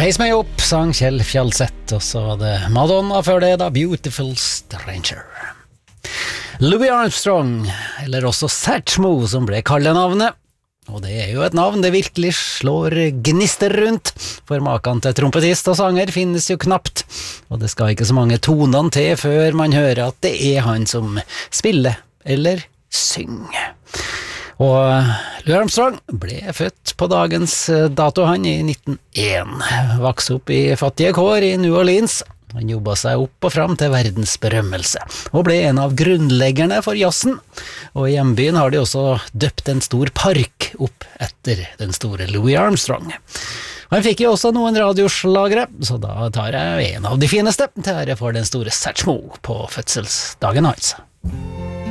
Heis meg opp, sang Kjell Fjalseth, og så var det Madonna før det da, Beautiful Stranger. Louis Armstrong, eller også Satchmo, som ble kallenavnet. Og det jo et navn det virkelig slår gnister rundt, for maken til trompetist og sanger finnes jo knapt, og det skal ikke så mange tonene til før man hører at det han som spiller eller synger. Og Louis Armstrong ble født på dagens dato han i 1901, vokste opp i fattige kår i New Orleans. Han jobbet seg opp og fram til verdens berømmelse, og ble en av grunnleggerne for jazzen, og i hjembyen har de også døpt en stor park opp etter den store Louis Armstrong. Og han fikk jo også noen radioslagere, så da tar jeg en av de fineste til ære for den store Satchmo på fødselsdagen hans.